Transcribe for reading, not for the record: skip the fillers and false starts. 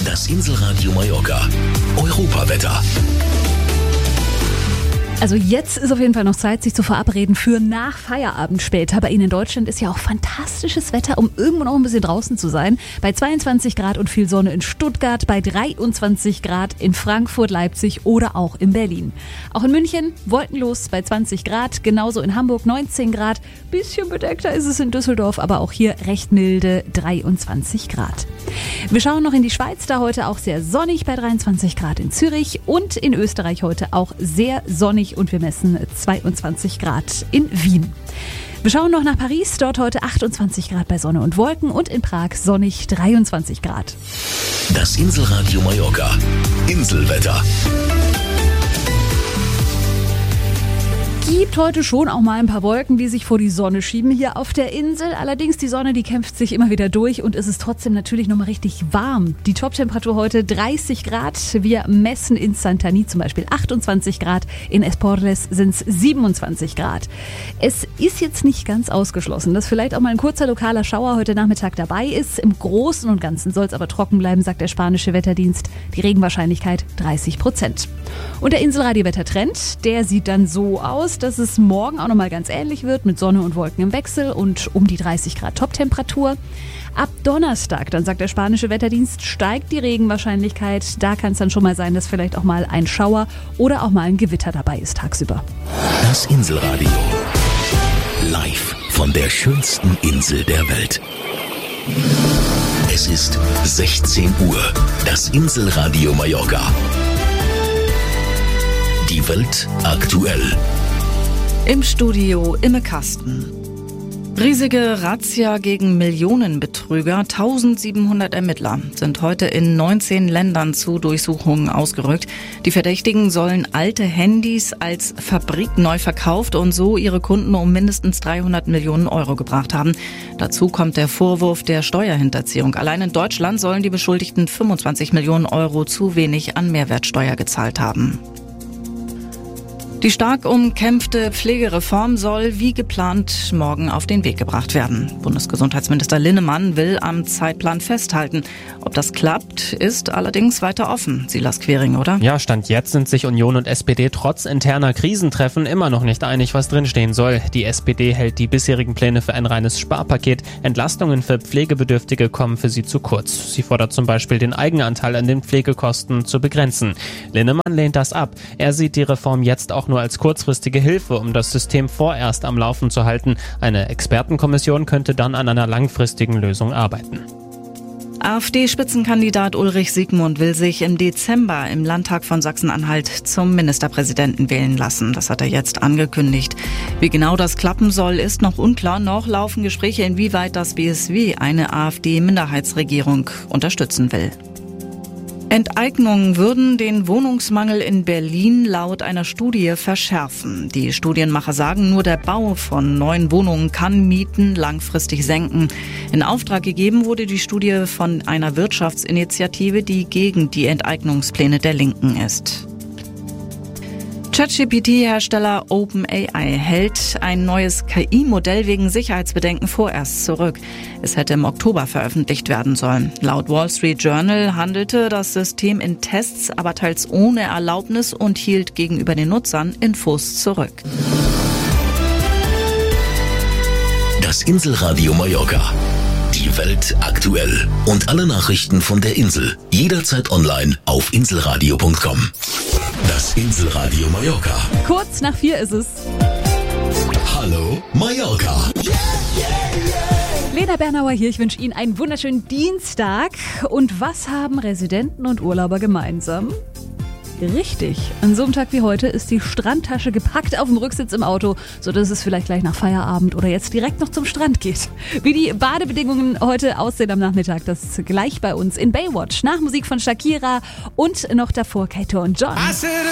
Das Inselradio Mallorca. Europawetter. Also jetzt ist auf jeden Fall noch Zeit, sich zu verabreden für nach Feierabend später. Bei Ihnen in Deutschland ist ja auch fantastisches Wetter, um irgendwo noch ein bisschen draußen zu sein. Bei 22 Grad und viel Sonne in Stuttgart, bei 23 Grad in Frankfurt, Leipzig oder auch in Berlin. Auch in München wolkenlos bei 20 Grad, genauso in Hamburg 19 Grad. Bisschen bedeckter ist es in Düsseldorf, aber auch hier recht milde 23 Grad. Wir schauen noch in die Schweiz, da heute auch sehr sonnig bei 23 Grad in Zürich und in Österreich heute auch sehr sonnig und wir messen 22 Grad in Wien. Wir schauen noch nach Paris, dort heute 28 Grad bei Sonne und Wolken und in Prag sonnig 23 Grad. Das Inselradio Mallorca. Inselwetter. Gibt heute schon auch mal ein paar Wolken, die sich vor die Sonne schieben hier auf der Insel. Allerdings die Sonne, die kämpft sich immer wieder durch und es ist trotzdem natürlich nochmal richtig warm. Die Toptemperatur heute 30 Grad. Wir messen in Santani zum Beispiel 28 Grad. In Esporles sind es 27 Grad. Es ist jetzt nicht ganz ausgeschlossen, dass vielleicht auch mal ein kurzer lokaler Schauer heute Nachmittag dabei ist. Im Großen und Ganzen soll es aber trocken bleiben, sagt der spanische Wetterdienst. Die Regenwahrscheinlichkeit 30%. Und der Inselradio-Wettertrend, der sieht dann so aus, dass es morgen auch nochmal ganz ähnlich wird mit Sonne und Wolken im Wechsel und um die 30 Grad Toptemperatur. Ab Donnerstag, dann sagt der spanische Wetterdienst, steigt die Regenwahrscheinlichkeit. Da kann es dann schon mal sein, dass vielleicht auch mal ein Schauer oder auch mal ein Gewitter dabei ist tagsüber. Das Inselradio. Live von der schönsten Insel der Welt. Es ist 16 Uhr. Das Inselradio Mallorca. Die Welt aktuell. Im Studio Imme Kasten. Riesige Razzia gegen Millionenbetrüger. 1700 Ermittler sind heute in 19 Ländern zu Durchsuchungen ausgerückt. Die Verdächtigen sollen alte Handys als Fabrik neu verkauft und so ihre Kunden um mindestens 300 Millionen Euro gebracht haben. Dazu kommt der Vorwurf der Steuerhinterziehung. Allein in Deutschland sollen die Beschuldigten 25 Millionen Euro zu wenig an Mehrwertsteuer gezahlt haben. Die stark umkämpfte Pflegereform soll wie geplant morgen auf den Weg gebracht werden. Bundesgesundheitsminister Linnemann will am Zeitplan festhalten. Ob das klappt, ist allerdings weiter offen. Silas Quering, oder? Ja, Stand jetzt sind sich Union und SPD trotz interner Krisentreffen immer noch nicht einig, was drinstehen soll. Die SPD hält die bisherigen Pläne für ein reines Sparpaket. Entlastungen für Pflegebedürftige kommen für sie zu kurz. Sie fordert zum Beispiel, den Eigenanteil an den Pflegekosten zu begrenzen. Linnemann lehnt das ab. Er sieht die Reform jetzt auch nur als kurzfristige Hilfe, um das System vorerst am Laufen zu halten. Eine Expertenkommission könnte dann an einer langfristigen Lösung arbeiten. AfD-Spitzenkandidat Ulrich Siegmund will sich im Dezember im Landtag von Sachsen-Anhalt zum Ministerpräsidenten wählen lassen. Das hat er jetzt angekündigt. Wie genau das klappen soll, ist noch unklar. Noch laufen Gespräche, inwieweit das BSW eine AfD-Minderheitsregierung unterstützen will. Enteignungen würden den Wohnungsmangel in Berlin laut einer Studie verschärfen. Die Studienmacher sagen, nur der Bau von neuen Wohnungen kann Mieten langfristig senken. In Auftrag gegeben wurde die Studie von einer Wirtschaftsinitiative, die gegen die Enteignungspläne der Linken ist. ChatGPT-Hersteller OpenAI hält ein neues KI-Modell wegen Sicherheitsbedenken vorerst zurück. Es hätte im Oktober veröffentlicht werden sollen. Laut Wall Street Journal handelte das System in Tests, aber teils ohne Erlaubnis und hielt gegenüber den Nutzern Infos zurück. Das Inselradio Mallorca. Die Welt aktuell. Und alle Nachrichten von der Insel. Jederzeit online auf inselradio.com. Das Inselradio Mallorca. Kurz nach 4 ist es. Hallo Mallorca. Lena Bernauer hier, ich wünsche Ihnen einen wunderschönen Dienstag. Und was haben Residenten und Urlauber gemeinsam? Richtig, an so einem Tag wie heute ist die Strandtasche gepackt auf dem Rücksitz im Auto, sodass es vielleicht gleich nach Feierabend oder jetzt direkt noch zum Strand geht. Wie die Badebedingungen heute aussehen am Nachmittag, das ist gleich bei uns in Baywatch. Nach Musik von Shakira und noch davor Kato und John.